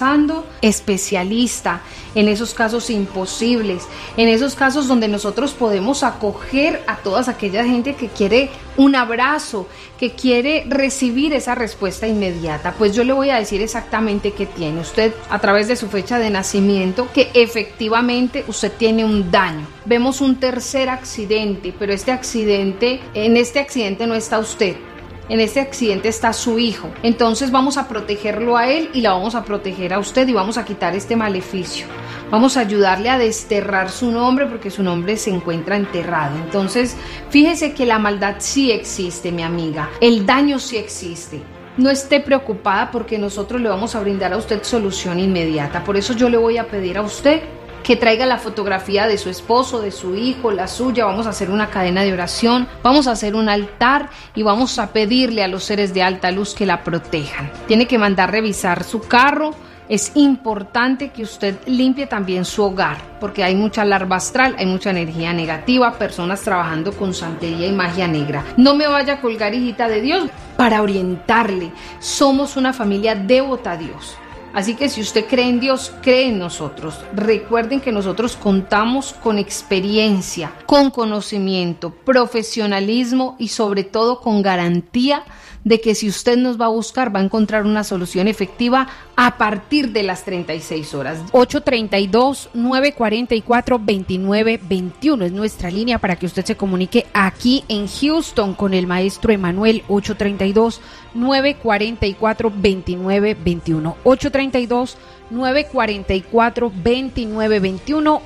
pasando, especialista en esos casos imposibles, en esos casos donde nosotros podemos acoger a toda aquella gente que quiere un abrazo, que quiere recibir esa respuesta inmediata. Pues yo le voy a decir exactamente qué tiene usted a través de su fecha de nacimiento, que efectivamente usted tiene un daño. Vemos un tercer accidente, pero en este accidente no está usted. En este accidente está su hijo. Entonces vamos a protegerlo a él y la vamos a proteger a usted y vamos a quitar este maleficio. Vamos a ayudarle a desterrar su nombre porque su nombre se encuentra enterrado. Entonces, fíjese que la maldad sí existe, mi amiga. El daño sí existe. No esté preocupada porque nosotros le vamos a brindar a usted solución inmediata. Por eso yo le voy a pedir a usted que traiga la fotografía de su esposo, de su hijo, la suya. Vamos a hacer una cadena de oración, vamos a hacer un altar y vamos a pedirle a los seres de alta luz que la protejan. Tiene que mandar revisar su carro. Es importante que usted limpie también su hogar, porque hay mucha larva astral, hay mucha energía negativa, personas trabajando con santería y magia negra. No me vaya a colgar, hijita de Dios, para orientarle. Somos una familia devota a Dios. Así que si usted cree en Dios, cree en nosotros. Recuerden que nosotros contamos con experiencia, con conocimiento, profesionalismo y sobre todo con garantía de que si usted nos va a buscar, va a encontrar una solución efectiva a partir de las 36 horas. 832-944-2921 es nuestra línea para que usted se comunique aquí en Houston con el maestro Emanuel. 832-944-2921. 832-944-2921.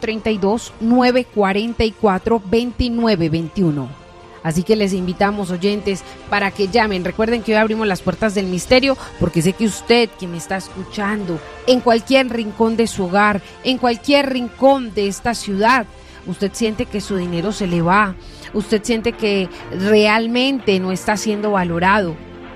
832-944-2921. Así que les invitamos, oyentes, para que llamen. Recuerden que hoy abrimos las puertas del misterio porque sé que usted que me está escuchando en cualquier rincón de su hogar, en cualquier rincón de esta ciudad, usted siente que su dinero se le va, usted siente que realmente no está siendo valorado.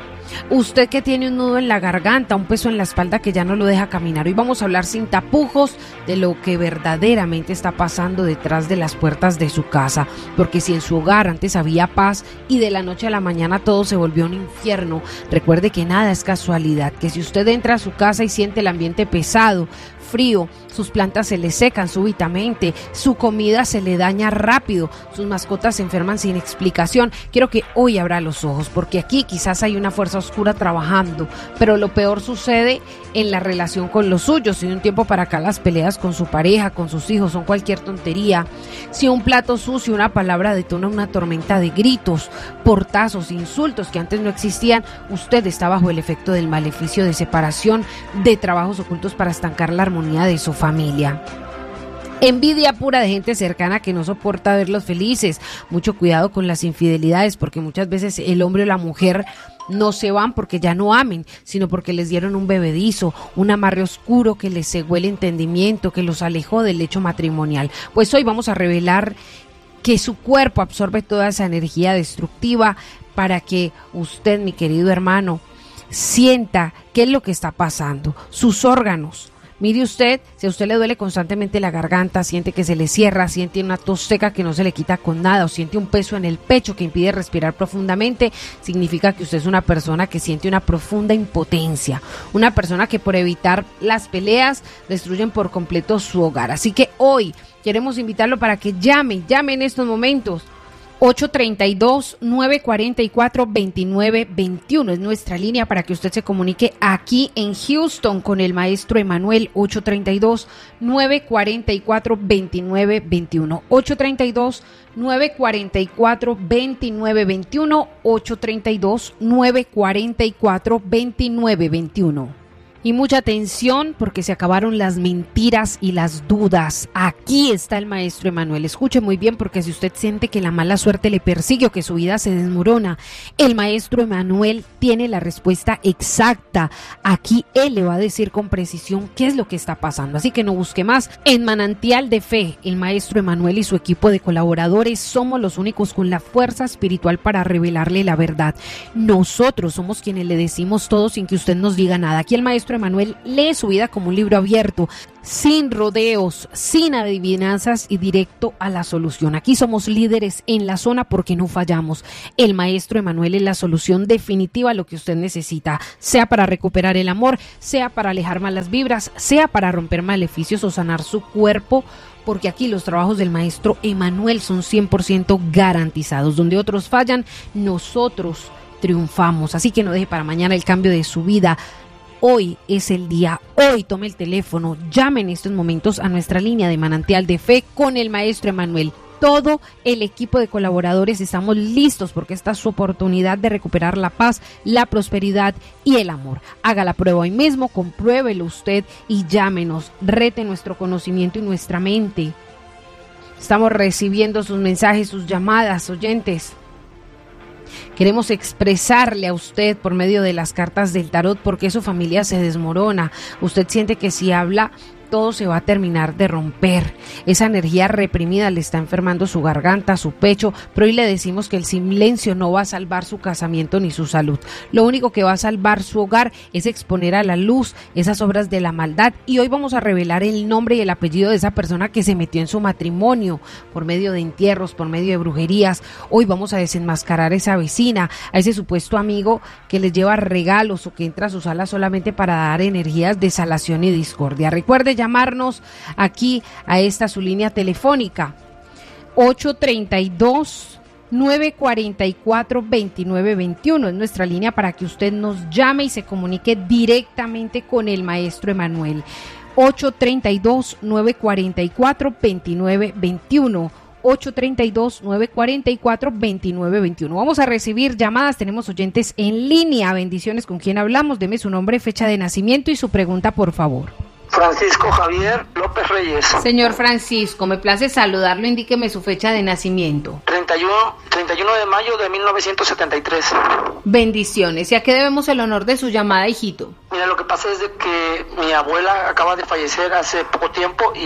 Usted que tiene un nudo en la garganta, un peso en la espalda que ya no lo deja caminar. Hoy vamos a hablar sin tapujos de lo que verdaderamente está pasando detrás de las puertas de su casa. Porque si en su hogar antes había paz y de la noche a la mañana todo se volvió un infierno, recuerde que nada es casualidad. Que si usted entra a su casa y siente el ambiente pesado, frío, sus plantas se le secan súbitamente, su comida se le daña rápido, sus mascotas se enferman sin explicación, quiero que hoy abra los ojos, porque aquí quizás hay una fuerza oscura trabajando, pero lo peor sucede en la relación con los suyos. Si de un tiempo para acá las peleas con su pareja, con sus hijos son cualquier tontería, si un plato sucio, una palabra detona una tormenta de gritos, portazos, insultos que antes no existían, usted está bajo el efecto del maleficio de separación, de trabajos ocultos para estancar la armonía de su familia. Envidia pura de gente cercana que no soporta verlos felices. Mucho cuidado con las infidelidades, porque muchas veces el hombre o la mujer no se van porque ya no amen, sino porque les dieron un bebedizo, un amarre oscuro que les cegó el entendimiento, que los alejó del lecho matrimonial. Pues hoy vamos a revelar que su cuerpo absorbe toda esa energía destructiva para que usted, mi querido hermano, sienta qué es lo que está pasando. Sus órganos. Mire usted, si a usted le duele constantemente la garganta, siente que se le cierra, siente una tos seca que no se le quita con nada o siente un peso en el pecho que impide respirar profundamente, significa que usted es una persona que siente una profunda impotencia, una persona que por evitar las peleas destruyen por completo su hogar. Así que hoy queremos invitarlo para que llame en estos momentos. 832-944-2921 es nuestra línea para que usted se comunique aquí en Houston con el maestro Emanuel. 832-944-2921. 832-944-2921. 832-944-2921. Y mucha atención porque se acabaron las mentiras y las dudas. Aquí está el maestro Emanuel. Escuche muy bien porque si usted siente que la mala suerte le persigue o que su vida se desmorona, el maestro Emanuel tiene la respuesta exacta. Aquí él le va a decir con precisión qué es lo que está pasando. Así que no busque más. En Manantial de Fe, el maestro Emanuel y su equipo de colaboradores somos los únicos con la fuerza espiritual para revelarle la verdad. Nosotros somos quienes le decimos todo sin que usted nos diga nada. Aquí el maestro maestro Emanuel lee su vida como un libro abierto, sin rodeos, sin adivinanzas y directo a la solución. Aquí somos líderes en la zona porque no fallamos. El maestro Emanuel es la solución definitiva a lo que usted necesita, sea para recuperar el amor, sea para alejar malas vibras, sea para romper maleficios o sanar su cuerpo, porque aquí los trabajos del maestro Emanuel son 100% garantizados. Donde otros fallan, nosotros triunfamos. Así que no deje para mañana el cambio de su vida. Hoy es el día, hoy tome el teléfono, llame en estos momentos a nuestra línea de Manantial de Fe con el maestro Emanuel. Todo el equipo de colaboradores estamos listos porque esta es su oportunidad de recuperar la paz, la prosperidad y el amor. Haga la prueba hoy mismo, compruébelo usted y llámenos, rete nuestro conocimiento y nuestra mente. Estamos recibiendo sus mensajes, sus llamadas, oyentes. Queremos expresarle a usted por medio de las cartas del tarot por qué su familia se desmorona. Usted siente que si habla, todo se va a terminar de romper. Esa energía reprimida le está enfermando su garganta, su pecho, pero hoy le decimos que el silencio no va a salvar su casamiento ni su salud. Lo único que va a salvar su hogar es exponer a la luz esas obras de la maldad, y hoy vamos a revelar el nombre y el apellido de esa persona que se metió en su matrimonio por medio de entierros, por medio de brujerías. Hoy vamos a desenmascarar a esa vecina, a ese supuesto amigo que les lleva regalos o que entra a su sala solamente para dar energías de desalación y discordia. Recuerde llamarnos aquí a esta su línea telefónica 832-944-2921. Es nuestra línea para que usted nos llame y se comunique directamente con el maestro Emanuel. 832-944-2921. 832-944-2921. Vamos a recibir llamadas, tenemos oyentes en línea. Bendiciones, ¿con quién hablamos? Deme su nombre, fecha de nacimiento y su pregunta, por favor. Francisco Javier López Reyes. Señor Francisco, me place saludarlo, indíqueme su fecha de nacimiento. 31 de mayo de 1973. Bendiciones. ¿Y a qué debemos el honor de su llamada, hijito? Mira, lo que pasa es de que mi abuela acaba de fallecer hace poco tiempo y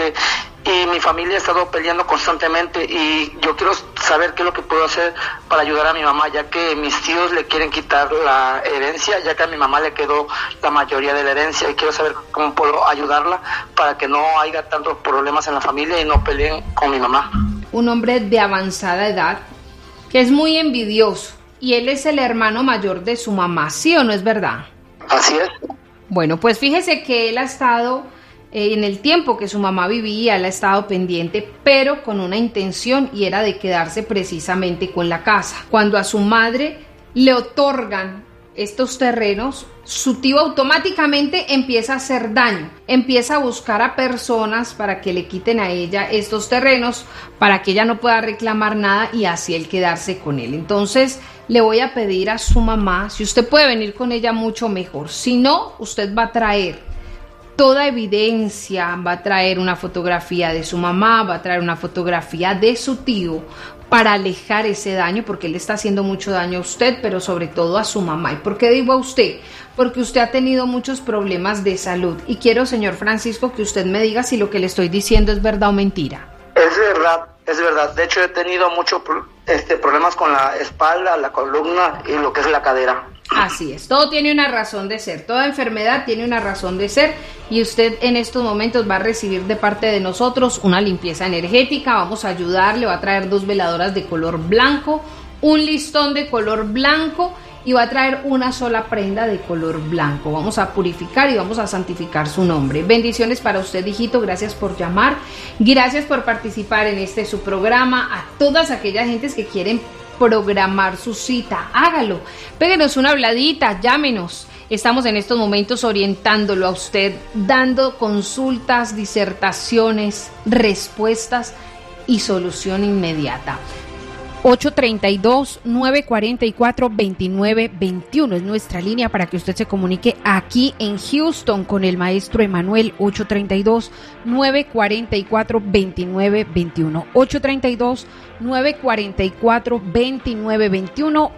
mi familia ha estado peleando constantemente, y yo quiero saber qué es lo que puedo hacer para ayudar a mi mamá, ya que mis tíos le quieren quitar la herencia, ya que a mi mamá le quedó la mayoría de la herencia, y quiero saber cómo puedo ayudarla para que no haya tantos problemas en la familia y no peleen con mi mamá. Un hombre de avanzada edad que es muy envidioso, y él es el hermano mayor de su mamá, ¿sí o no es verdad? Así es. Bueno, pues fíjese que él ha estado en el tiempo que su mamá vivía, él ha estado pendiente, pero con una intención, y era de quedarse precisamente con la casa. Cuando a su madre le otorgan estos terrenos, su tío automáticamente empieza a hacer daño, empieza a buscar a personas para que le quiten a ella estos terrenos, para que ella no pueda reclamar nada y así él quedarse con él. Entonces le voy a pedir a su mamá, si usted puede venir con ella mucho mejor, si no, usted va a traer toda evidencia, va a traer una fotografía de su mamá, va a traer una fotografía de su tío para alejar ese daño, porque él le está haciendo mucho daño a usted, pero sobre todo a su mamá. ¿Y por qué digo a usted? Porque usted ha tenido muchos problemas de salud, y quiero, señor Francisco, que usted me diga si lo que le estoy diciendo es verdad o mentira. Es verdad, es verdad. De hecho, he tenido muchos problemas con la espalda, la columna y lo que es la cadera. Así es, todo tiene una razón de ser, toda enfermedad tiene una razón de ser, y usted en estos momentos va a recibir de parte de nosotros una limpieza energética. Vamos a ayudarle, va a traer 2 veladoras de color blanco, un listón de color blanco, y va a traer una sola prenda de color blanco. Vamos a purificar y vamos a santificar su nombre. Bendiciones para usted, hijito, gracias por llamar, gracias por participar en su programa. A todas aquellas gentes que quieren programar su cita, hágalo, péguenos una habladita, llámenos. Estamos en estos momentos orientándolo a usted, dando consultas, disertaciones, respuestas y solución inmediata. 832-944-2921 es nuestra línea para que usted se comunique aquí en Houston con el maestro Emanuel. 832-944-2921. 832-944-2921.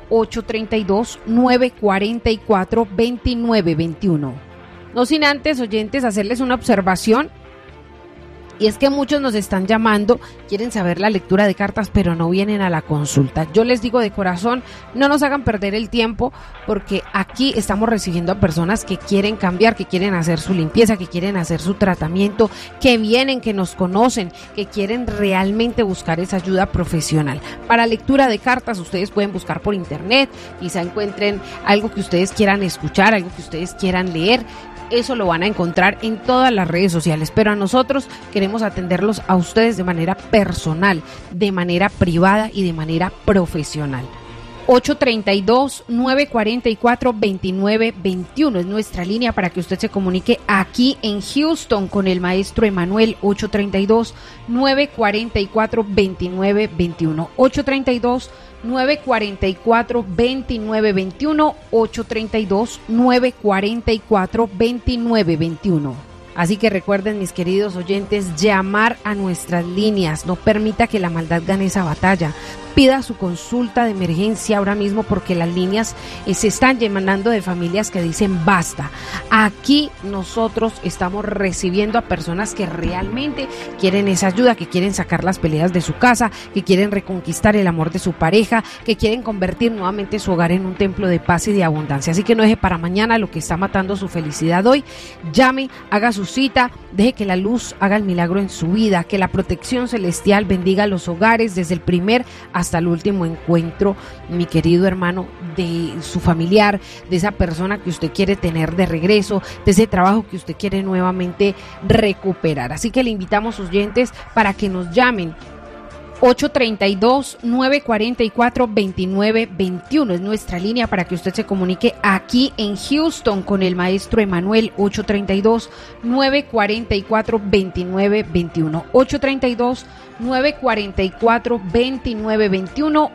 832-944-2921. No sin antes, oyentes, hacerles una observación. Y es que muchos nos están llamando, quieren saber la lectura de cartas, pero no vienen a la consulta. Yo les digo de corazón, no nos hagan perder el tiempo, porque aquí estamos recibiendo a personas que quieren cambiar, que quieren hacer su limpieza, que quieren hacer su tratamiento, que vienen, que nos conocen, que quieren realmente buscar esa ayuda profesional. Para lectura de cartas, ustedes pueden buscar por internet, quizá encuentren algo que ustedes quieran escuchar, algo que ustedes quieran leer. Eso lo van a encontrar en todas las redes sociales, pero a nosotros queremos atenderlos a ustedes de manera personal, de manera privada y de manera profesional. 832-944-2921 es nuestra línea para que usted se comunique aquí en Houston con el maestro Emanuel. 832-944-2921. 832-944-2921. 832-944-2921. Así que recuerden, mis queridos oyentes, llamar a nuestras líneas. No permita que la maldad gane esa batalla. Pida su consulta de emergencia ahora mismo, porque las líneas se están llenando de familias que dicen basta. Aquí nosotros estamos recibiendo a personas que realmente quieren esa ayuda, que quieren sacar las peleas de su casa, que quieren reconquistar el amor de su pareja, que quieren convertir nuevamente su hogar en un templo de paz y de abundancia. Así que no deje para mañana lo que está matando su felicidad hoy. Llame, haga su cita, deje que la luz haga el milagro en su vida, que la protección celestial bendiga los hogares desde el primer hasta el último encuentro, mi querido hermano, de su familiar, de esa persona que usted quiere tener de regreso, de ese trabajo que usted quiere nuevamente recuperar. Así que le invitamos, oyentes, para que nos llamen. 832-944-2921 es nuestra línea para que usted se comunique aquí en Houston con el maestro Emanuel. 832-944-2921. 832-944-2921.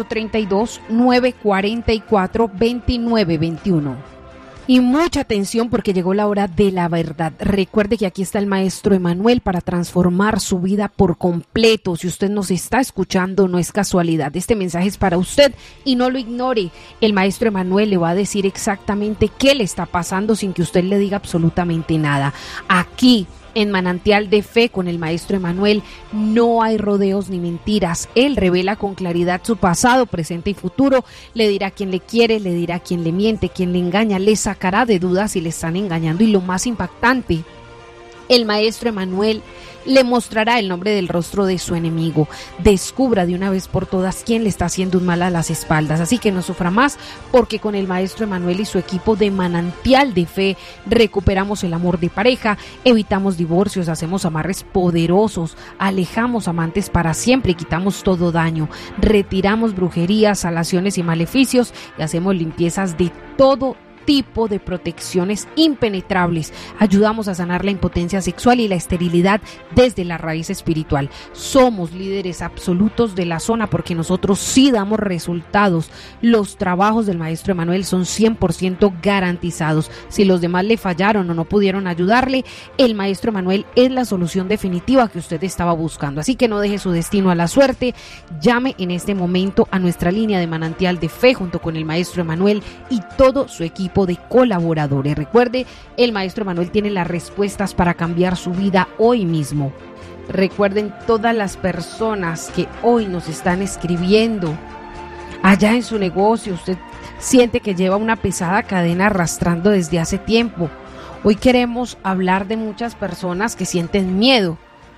832-944-2921. Y mucha atención, porque llegó la hora de la verdad. Recuerde que aquí está el maestro Emanuel para transformar su vida por completo. Si usted nos está escuchando, no es casualidad. Este mensaje es para usted y no lo ignore. El maestro Emanuel le va a decir exactamente qué le está pasando sin que usted le diga absolutamente nada. Aquí, en Manantial de Fe con el maestro Emanuel, no hay rodeos ni mentiras. Él revela con claridad su pasado, presente y futuro. Le dirá quién le quiere, le dirá quién le miente, quién le engaña, le sacará de dudas si le están engañando. Y lo más impactante, el maestro Emanuel le mostrará el nombre del rostro de su enemigo. Descubra de una vez por todas quién le está haciendo un mal a las espaldas. Así que no sufra más, porque con el maestro Emanuel y su equipo de Manantial de Fe recuperamos el amor de pareja, evitamos divorcios, hacemos amarres poderosos, alejamos amantes para siempre y quitamos todo daño, retiramos brujerías, salaciones y maleficios y hacemos limpiezas de todo tipo de protecciones impenetrables. Ayudamos a sanar la impotencia sexual y la esterilidad desde la raíz espiritual. Somos líderes absolutos de la zona, porque nosotros sí damos resultados. Los trabajos del maestro Emanuel son 100% garantizados. Si los demás le fallaron o no pudieron ayudarle, el maestro Emanuel es la solución definitiva que usted estaba buscando. Así que no deje su destino a la suerte. Llame en este momento a nuestra línea de Manantial de Fe junto con el maestro Emanuel y todo su equipo de colaboradores. Recuerde, el maestro Emanuel tiene las respuestas para cambiar su vida hoy mismo. Recuerden, todas las personas que hoy nos están escribiendo, allá en su negocio, usted siente que lleva una pesada cadena arrastrando desde hace tiempo. Hoy queremos hablar de muchas personas que sienten miedo.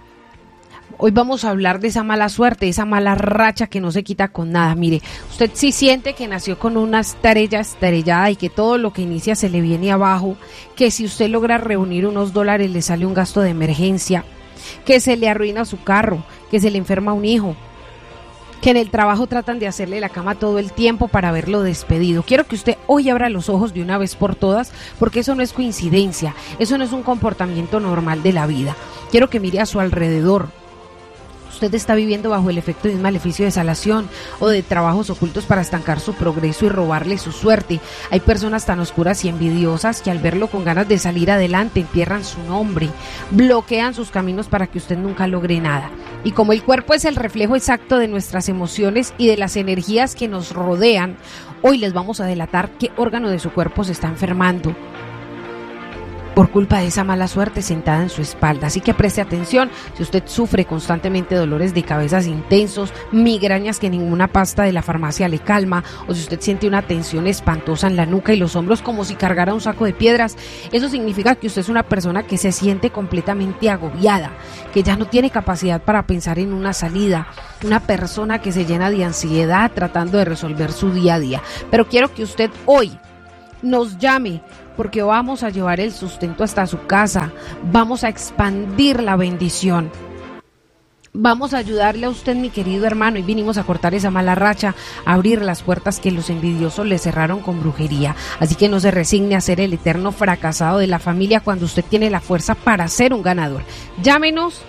Hoy vamos a hablar de esa mala suerte, esa mala racha que no se quita con nada. Mire, usted sí siente que nació con una estrella estrellada y que todo lo que inicia se le viene abajo, que si usted logra reunir unos dólares le sale un gasto de emergencia, que se le arruina su carro, que se le enferma un hijo, que en el trabajo tratan de hacerle la cama todo el tiempo para haberlo despedido. Quiero que usted hoy abra los ojos de una vez por todas, porque eso no es coincidencia, eso no es un comportamiento normal de la vida. Quiero que mire a su alrededor. Usted está viviendo bajo el efecto de un maleficio de salación o de trabajos ocultos para estancar su progreso y robarle su suerte. Hay personas tan oscuras y envidiosas que al verlo con ganas de salir adelante entierran su nombre, bloquean sus caminos para que usted nunca logre nada. Y como el cuerpo es el reflejo exacto de nuestras emociones y de las energías que nos rodean, hoy les vamos a delatar qué órgano de su cuerpo se está enfermando. por culpa de esa mala suerte sentada en su espalda. Así que preste atención, si usted sufre constantemente dolores de cabezas intensos, migrañas que ninguna pasta de la farmacia le calma, o si usted siente una tensión espantosa en la nuca y los hombros como si cargara un saco de piedras, eso significa que usted es una persona que se siente completamente agobiada, que ya no tiene capacidad para pensar en una salida, una persona que se llena de ansiedad tratando de resolver su día a día. Pero quiero que usted hoy nos llame, porque vamos a llevar el sustento hasta su casa, vamos a expandir la bendición, vamos a ayudarle a usted, mi querido hermano, y vinimos a cortar esa mala racha, a abrir las puertas que los envidiosos le cerraron con brujería. Así que no se resigne a ser el eterno fracasado de la familia cuando usted tiene la fuerza para ser un ganador. Llámenos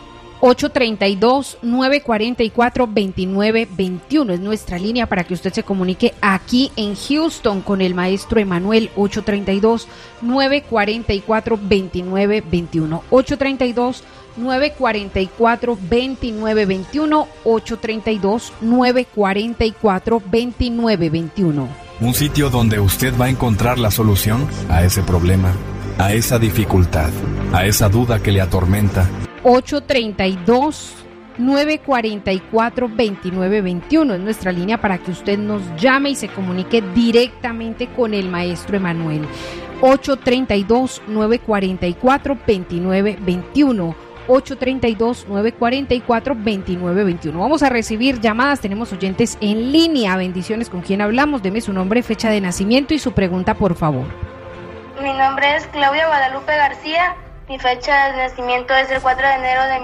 832-944-2921 es nuestra línea para que usted se comunique aquí en Houston con el maestro Emanuel. 832-944-2921 832-944-2921 832-944-2921. Un sitio donde usted va a encontrar la solución a ese problema, a esa dificultad, a esa duda que le atormenta. 832-944-2921 es nuestra línea para que usted nos llame y se comunique directamente con el maestro Emanuel. 832-944-2921 832-944-2921. Vamos a recibir llamadas, tenemos oyentes en línea. Bendiciones, ¿con quién hablamos? Deme su nombre, fecha de nacimiento y su pregunta, por favor. Mi nombre es Claudia Guadalupe García. Mi fecha de nacimiento es el 4 de enero de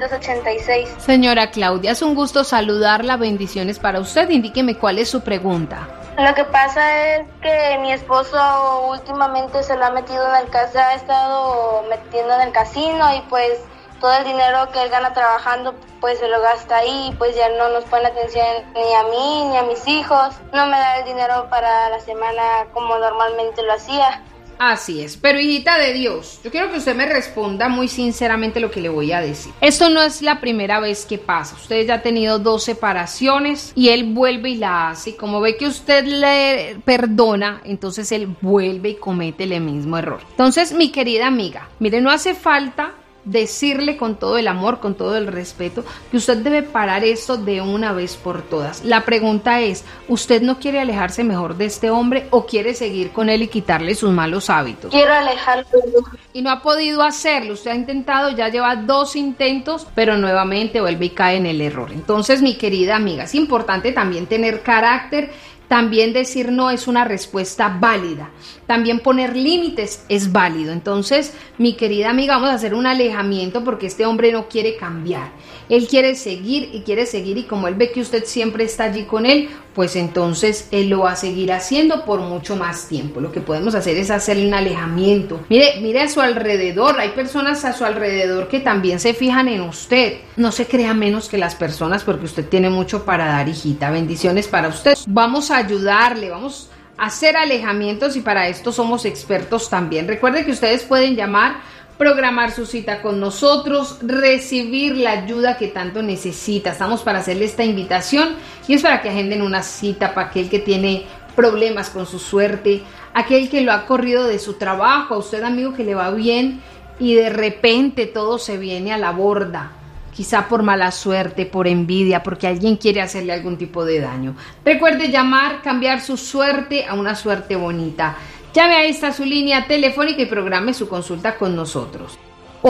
1986. Señora Claudia, es un gusto saludarla. Bendiciones para usted. Indíqueme cuál es su pregunta. Lo que pasa es que mi esposo últimamente se lo ha metido en el casino, ha estado metiendo en el casino y pues todo el dinero que él gana trabajando pues se lo gasta ahí, pues ya no nos pone atención ni a mí ni a mis hijos. No me da el dinero para la semana como normalmente lo hacía. Así es, pero hijita de Dios, yo quiero que usted me responda muy sinceramente lo que le voy a decir. Esto no es la primera vez que pasa, usted ya ha tenido 2 separaciones y él vuelve y la hace, y como ve que usted le perdona, entonces él vuelve y comete el mismo error. Entonces, mi querida amiga, mire, no hace falta decirle con todo el amor, con todo el respeto, que usted debe parar esto de una vez por todas. La pregunta es, ¿usted no quiere alejarse mejor de este hombre o quiere seguir con él y quitarle sus malos hábitos? Quiero alejarlo. Y no ha podido hacerlo, usted ha intentado, ya lleva 2 intentos, pero nuevamente vuelve y cae en el error. Entonces, mi querida amiga, es importante también tener carácter. También decir no es una respuesta válida. También poner límites es válido. Entonces, mi querida amiga, vamos a hacer un alejamiento porque este hombre no quiere cambiar. Él quiere seguir y como él ve que usted siempre está allí con él, pues entonces él lo va a seguir haciendo por mucho más tiempo. Lo que podemos hacer es hacerle un alejamiento. Mire a su alrededor, hay personas a su alrededor que también se fijan en usted. No se crea menos que las personas porque usted tiene mucho para dar, hijita. Bendiciones para usted. Vamos a ayudarle, vamos a hacer alejamientos y para esto somos expertos también. Recuerde que ustedes pueden llamar, programar su cita con nosotros, recibir la ayuda que tanto necesita. Estamos para hacerle esta invitación y es para que agenden una cita para aquel que tiene problemas con su suerte, aquel que lo ha corrido de su trabajo, a usted amigo que le va bien y de repente todo se viene a la borda. Quizá por mala suerte, por envidia, porque alguien quiere hacerle algún tipo de daño. Recuerde llamar, cambiar su suerte a una suerte bonita. Llame a esta su línea telefónica y programe su consulta con nosotros.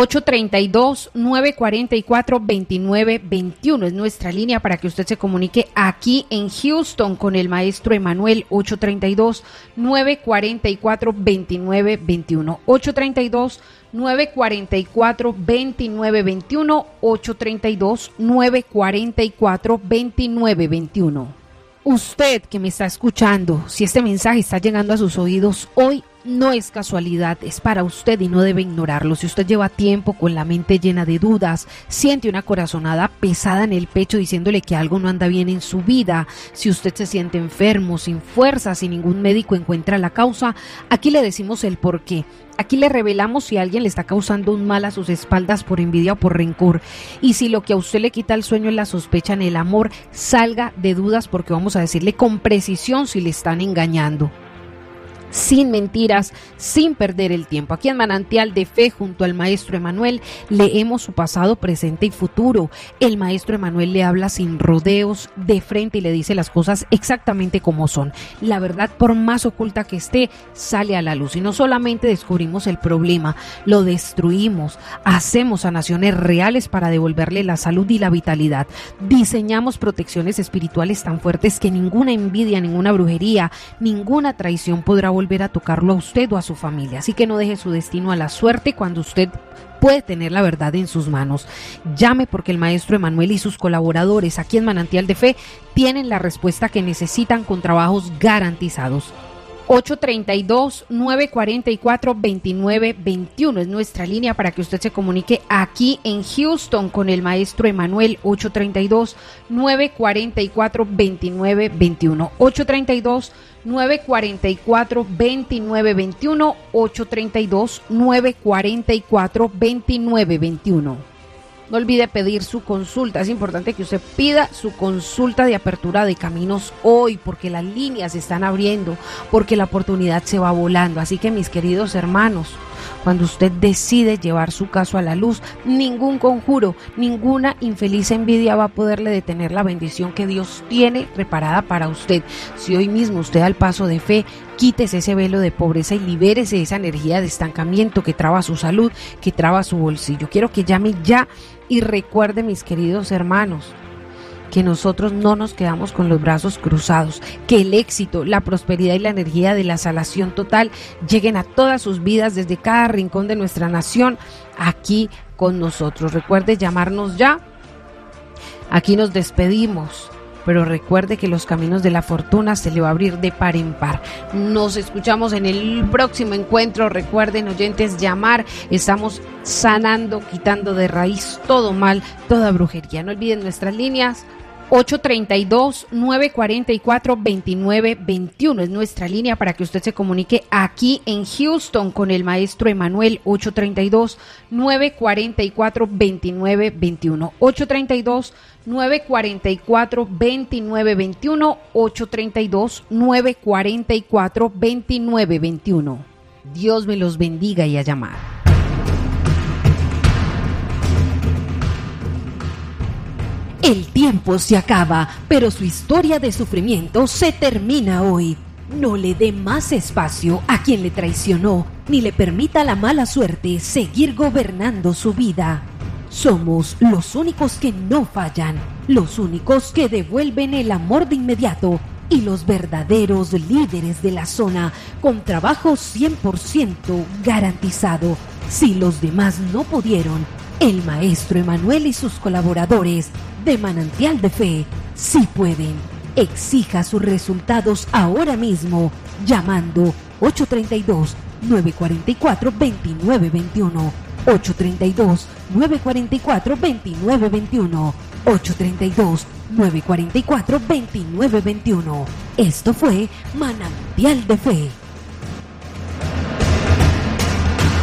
832-944-2921 es nuestra línea para que usted se comunique aquí en Houston con el maestro Emanuel. 832-944-2921 832-944-2921 832-944-2921. Usted que me está escuchando, si este mensaje está llegando a sus oídos hoy, no es casualidad, es para usted y no debe ignorarlo. Si usted lleva tiempo con la mente llena de dudas, siente una corazonada pesada en el pecho diciéndole que algo no anda bien en su vida, si usted se siente enfermo, sin fuerza, si ningún médico encuentra la causa, aquí le decimos el porqué. Aquí le revelamos si alguien le está causando un mal a sus espaldas por envidia o por rencor. Y si lo que a usted le quita el sueño es la sospecha en el amor, salga de dudas porque vamos a decirle con precisión si le están engañando. sin mentiras, sin perder el tiempo. Aquí en Manantial de Fe, junto al maestro Emanuel, leemos su pasado, presente y futuro. El maestro Emanuel le habla sin rodeos, de frente, y le dice las cosas exactamente como son. La verdad, por más oculta que esté, sale a la luz. Y no solamente descubrimos el problema, lo destruimos, hacemos sanaciones reales para devolverle la salud y la vitalidad. Diseñamos protecciones espirituales tan fuertes que ninguna envidia, ninguna brujería, ninguna traición podrá volver a tocarlo a usted o a su familia. Así que no deje su destino a la suerte cuando usted puede tener la verdad en sus manos. Llame, porque el maestro Emanuel y sus colaboradores aquí en Manantial de Fe tienen la respuesta que necesitan con trabajos garantizados. 832-944-2921 es nuestra línea para que usted se comunique aquí en Houston con el maestro Emanuel. 832-944-2921. 832-944-2921. 832-944-2921. No olvide pedir su consulta. Es importante que usted pida su consulta de apertura de caminos hoy, porque las líneas se están abriendo, porque la oportunidad se va volando. Así que, mis queridos hermanos, cuando usted decide llevar su caso a la luz, ningún conjuro, ninguna infeliz envidia va a poderle detener la bendición que Dios tiene preparada para usted. Si hoy mismo usted da el paso de fe, quítese ese velo de pobreza y libérese esa energía de estancamiento que traba su salud, que traba su bolsillo. Quiero que llame ya y recuerde, mis queridos hermanos, que nosotros no nos quedamos con los brazos cruzados, que el éxito, la prosperidad y la energía de la sanación total lleguen a todas sus vidas desde cada rincón de nuestra nación, aquí con nosotros. Recuerde llamarnos ya. Aquí nos despedimos, pero recuerde que los caminos de la fortuna se le va a abrir de par en par. Nos escuchamos en el próximo encuentro. Recuerden, oyentes, llamar. Estamos sanando, quitando de raíz todo mal, toda brujería. No olviden nuestras líneas. 832-944-2921 es nuestra línea para que usted se comunique aquí en Houston con el maestro Emanuel. 832-944-2921. 832-944-2921. 832-944-2921. Dios me los bendiga y a llamar. El tiempo se acaba, pero su historia de sufrimiento se termina hoy. No le dé más espacio a quien le traicionó, ni le permita a la mala suerte seguir gobernando su vida. Somos los únicos que no fallan, los únicos que devuelven el amor de inmediato y los verdaderos líderes de la zona, con trabajo 100% garantizado. Si los demás no pudieron, el maestro Emanuel y sus colaboradores de Manantial de Fe sí pueden. Exija sus resultados ahora mismo llamando 832-944-2921. 832-944-2921. 832-944-2921. Esto fue Manantial de Fe.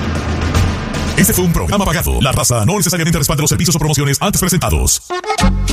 Este fue un programa pagado. La raza no necesariamente respalda los servicios o promociones antes presentados.